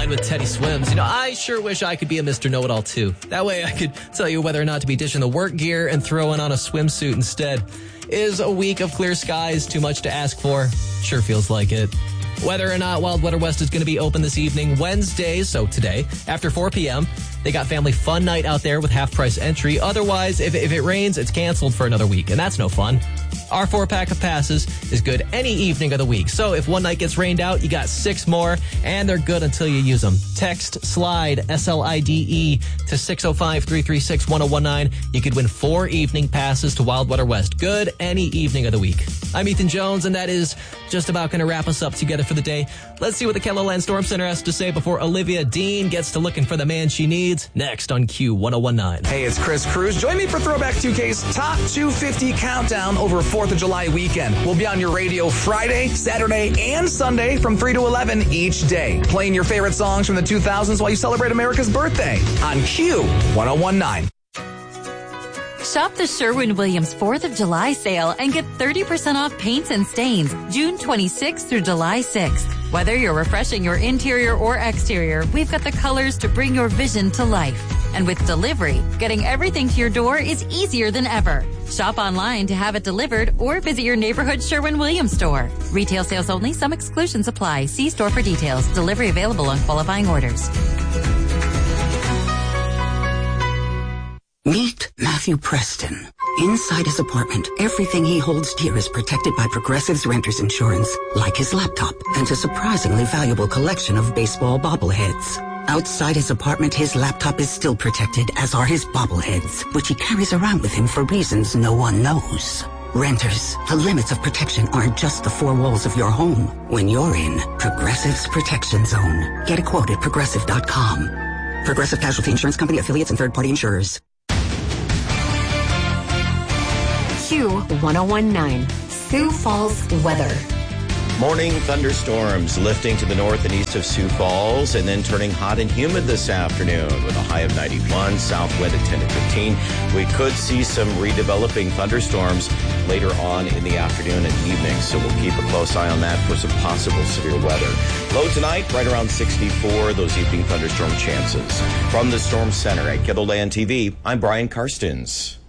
with Teddy Swims. I sure wish I could be a Mr. Know-It-All too. That way I could tell you whether or not to be dishing the work gear and throwing on a swimsuit instead. Is a week of clear skies too much to ask for? Sure feels like it. Whether or not Wild Weather West is going to be open this evening, Wednesday, so today, after 4 p.m., they got family fun night out there with half-price entry. Otherwise, if it rains, it's canceled for another week, and that's no fun. Our 4-pack of passes is good any evening of the week. So if one night gets rained out, you got 6 more, and they're good until you use them. Text SLIDE, S-L-I-D-E, to 605-336-1019. You could win 4 evening passes to Wild Weather West. Good any evening of the week. I'm Ethan Jones, and that is just about going to wrap us up together for the day. Let's see what the KELOLAND Storm Center has to say before Olivia Dean gets to looking for the man she needs. Next on Q1019. Hey, it's Chris Cruz. Join me for Throwback 2K's Top 250 Countdown over 4th of July weekend. We'll be on your radio Friday, Saturday, and Sunday from 3 to 11 each day, playing your favorite songs from the 2000s while you celebrate America's birthday on Q1019. Shop the Sherwin-Williams 4th of July sale and get 30% off paints and stains June 26th through July 6th. Whether you're refreshing your interior or exterior, we've got the colors to bring your vision to life. And with delivery, getting everything to your door is easier than ever. Shop online to have it delivered or visit your neighborhood Sherwin-Williams store. Retail sales only. Some exclusions apply. See store for details. Delivery available on qualifying orders. Meet Matthew Preston. Inside his apartment, everything he holds dear is protected by Progressive's Renter's Insurance, like his laptop and a surprisingly valuable collection of baseball bobbleheads. Outside his apartment, his laptop is still protected, as are his bobbleheads, which he carries around with him for reasons no one knows. Renters, the limits of protection aren't just the 4 walls of your home. When you're in Progressive's Protection Zone, get a quote at Progressive.com. Progressive Casualty Insurance Company, affiliates, and third-party insurers. Q1019, Sioux Falls weather. Morning thunderstorms lifting to the north and east of Sioux Falls and then turning hot and humid this afternoon with a high of 91, south wind at 10 to 15. We could see some redeveloping thunderstorms later on in the afternoon and evening, so we'll keep a close eye on that for some possible severe weather. Low tonight, right around 64, those evening thunderstorm chances. From the Storm Center at KELOLAND TV, I'm Brian Karstens.